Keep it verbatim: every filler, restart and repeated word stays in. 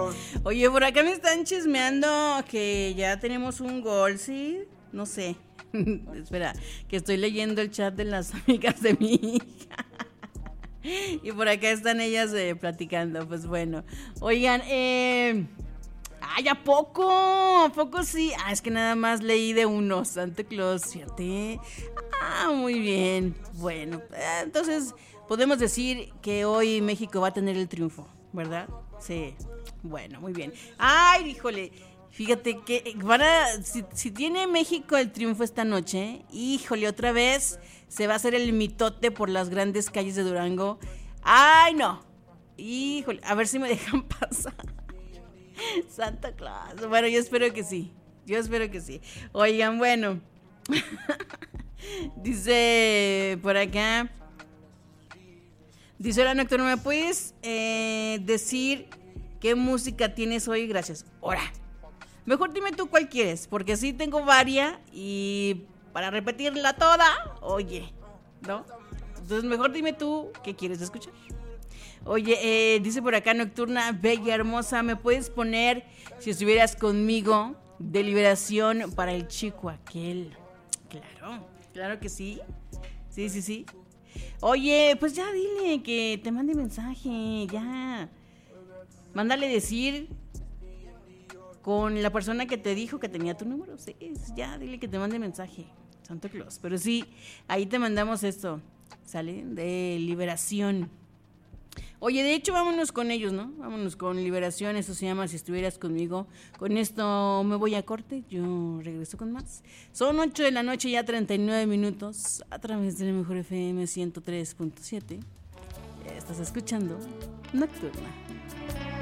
favor. Oye, por acá me están chismeando que ya tenemos un gol, ¿sí? No sé. Espera, que estoy leyendo el chat de las amigas de mi hija. Y por acá están ellas eh, platicando. Pues bueno. Oigan, eh... ¡ay, a poco! ¿A poco sí? Ah, es que nada más leí de uno, Santa Claus, fíjate. Ah, muy bien. Bueno, eh, entonces podemos decir que hoy México va a tener el triunfo, ¿verdad? Sí. Bueno, muy bien. ¡Ay, híjole! Fíjate que van a, si, si tiene México el triunfo esta noche, híjole, otra vez se va a hacer el mitote por las grandes calles de Durango. ¡Ay, no! Híjole, a ver si me dejan pasar. Santa Claus. Bueno, yo espero que sí. Yo espero que sí. Oigan, bueno. Dice por acá. Dice, hola, Nocturno, ¿me puedes eh, decir qué música tienes hoy? Gracias. Ahora. Mejor dime tú cuál quieres, porque sí tengo varias y para repetirla toda, oye, ¿no? Entonces mejor dime tú qué quieres escuchar. Oye, eh, dice por acá Nocturna, bella, hermosa, ¿me puedes poner, si estuvieras conmigo, de Liberación para el chico aquel? Claro, claro que sí. Sí, sí, sí. Oye, pues ya dile que te mande mensaje, ya. Mándale decir con la persona que te dijo que tenía tu número. Sí, ya, dile que te mande mensaje, Santo Claus. Pero sí, ahí te mandamos esto, ¿sale? De Liberación. Oye, de hecho, vámonos con ellos, ¿no? Vámonos con Liberación, eso se llama Si estuvieras conmigo. Con esto me voy a corte, yo regreso con más. Son ocho de la noche, ya treinta y nueve minutos, a través de la Mejor F M ciento tres punto siete. Estás escuchando Nocturna.